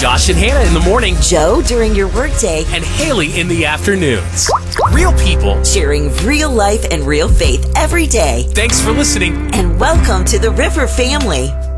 Josh and Hannah in the morning, Joe during your workday, and Haley in the afternoons. Real people sharing real life and real faith every day. Thanks for listening. And welcome to the River family.